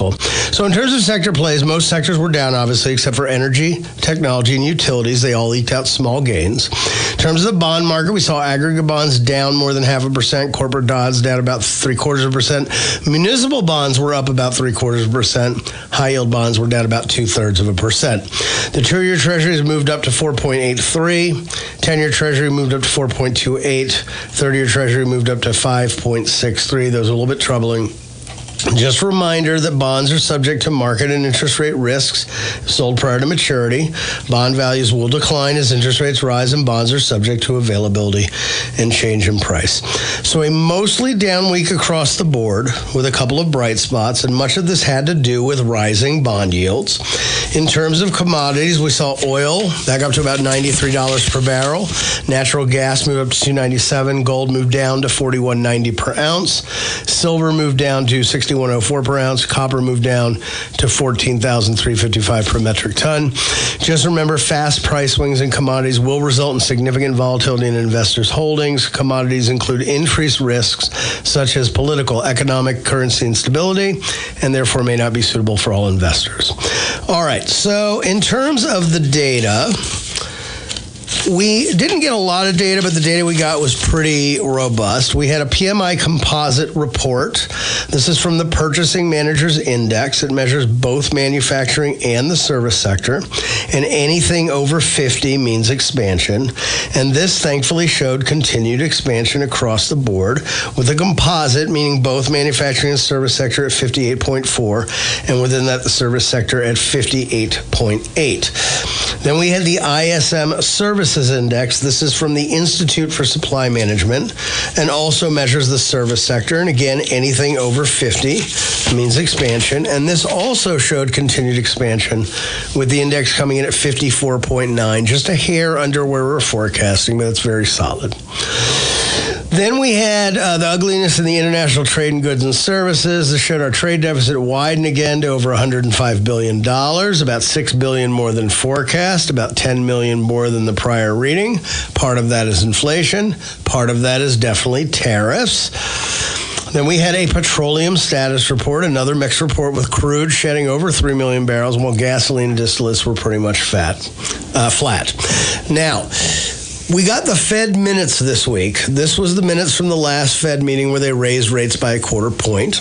useful. So in terms of sector plays, most sectors were down, obviously, except for energy, technology, and utilities. They all eked out small gains. In terms of the bond market, we saw aggregate bonds down more than 0.5%, corporate bonds down about 0.75%. Municipal bonds were up about 0.75%. High-yield bonds were down about 0.2%. The 2-year Treasury has moved up to 4.83. 10-year Treasury moved up to 4.28. 30-year Treasury moved up to 5.63. Those are a little bit troubling. Just a reminder that bonds are subject to market and interest rate risks if sold prior to maturity. Bond values will decline as interest rates rise, and bonds are subject to availability and change in price. So a mostly down week across the board with a couple of bright spots, and much of this had to do with rising bond yields. In terms of commodities, we saw oil back up to about $93 per barrel. Natural gas moved up to $2.97. Gold moved down to $41.90 per ounce. Silver moved down to $61.04 per ounce. Copper moved down to $14,355 per metric ton. Just remember, fast price swings in commodities will result in significant volatility in investors' holdings. Commodities include increased risks such as political, economic, currency instability, and therefore may not be suitable for all investors. All right, so in terms of the data, we didn't get a lot of data, but the data we got was pretty robust. We had a PMI composite report. This is from the Purchasing Managers Index. It measures both manufacturing and the service sector, and anything over 50 means expansion. And this thankfully showed continued expansion across the board, with a composite, meaning both manufacturing and service sector, at 58.4, and within that, the service sector at 58.8. Then we had the ISM Services Index. This is from the Institute for Supply Management and also measures the service sector. And again, anything over 50 means expansion. And this also showed continued expansion, with the index coming in at 54.9, just a hair under where we're forecasting, but it's very solid. Then we had the ugliness in the international trade in goods and services. This showed our trade deficit widen again to over $105 billion, about $6 billion more than forecast, about $10 million more than the prior reading. Part of that is inflation. Part of that is definitely tariffs. Then we had a petroleum status report, another mixed report, with crude shedding over 3 million barrels, while gasoline and distillates were pretty much flat. Now, we got the Fed minutes this week. This was the minutes from the last Fed meeting where they raised rates by 0.25 point.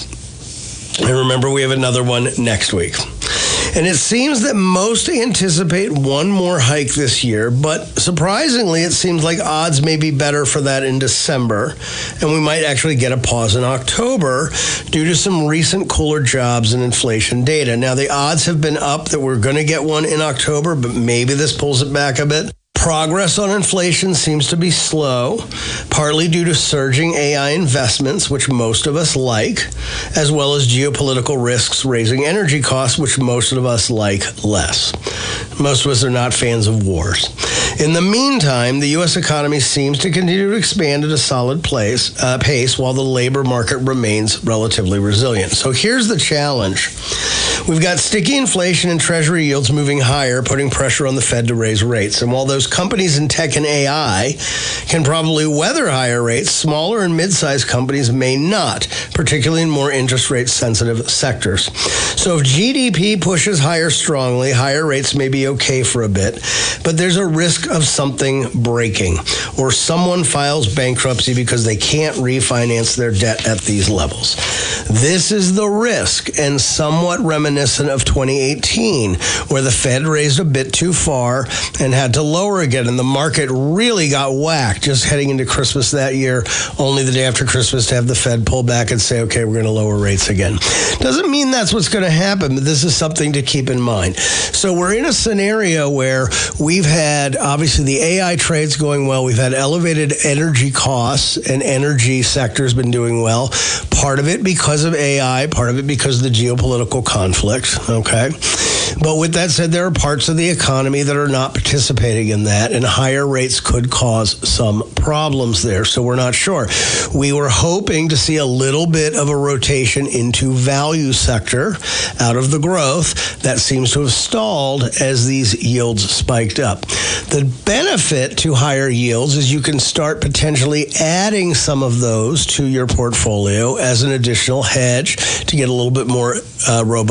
And remember, we have another one next week. And it seems that most anticipate one more hike this year, but surprisingly, it seems like odds may be better for that in December, and we might actually get a pause in October due to some recent cooler jobs and inflation data. Now, the odds have been up that we're going to get one in October, but maybe this pulls it back a bit. Progress on inflation seems to be slow, partly due to surging AI investments, which most of us like, as well as geopolitical risks raising energy costs, which most of us like less. Most of us are not fans of wars. In the meantime, the U.S. economy seems to continue to expand at a solid pace while the labor market remains relatively resilient. So here's the challenge. We've got sticky inflation and Treasury yields moving higher, putting pressure on the Fed to raise rates. And while those companies in tech and AI can probably weather higher rates, smaller and mid-sized companies may not, particularly in more interest rate sensitive sectors. So if GDP pushes higher strongly, higher rates may be okay for a bit, but there's a risk of something breaking, or someone files bankruptcy because they can't refinance their debt at these levels. This is the risk, and somewhat reminiscent of 2018, where the Fed raised a bit too far and had to lower again, and the market really got whacked just heading into Christmas that year, only the day after Christmas to have the Fed pull back and say, okay, we're going to lower rates again. Doesn't mean that's what's going to happen, but this is something to keep in mind. So we're in a scenario where we've had, obviously, the AI trades going well. We've had elevated energy costs, and energy sector has been doing well. Part of it because of AI, part of it because of the geopolitical conflict, okay? But with that said, there are parts of the economy that are not participating in that, and higher rates could cause some problems there, so we're not sure. We were hoping to see a little bit of a rotation into value sector out of the growth. That seems to have stalled as these yields spiked up. The benefit to higher yields is you can start potentially adding some of those to your portfolio as an additional hedge to get a little bit more robust